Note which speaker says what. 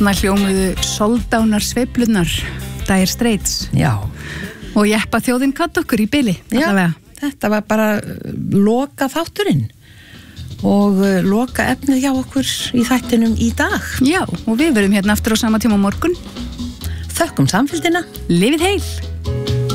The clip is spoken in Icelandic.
Speaker 1: Þarna hljómuðu soldánar sveiflurnar, Dire Straits.
Speaker 2: Já.
Speaker 1: Og jeppa þjóðin katt okkur í bili.
Speaker 2: Já, þetta var bara loka þátturinn og loka efnið hjá okkur í þættinum í dag.
Speaker 1: Já, og við verðum hérna aftur á sama tíma á morgun.
Speaker 2: Þökkum samfylgdina.
Speaker 1: Lifið heil!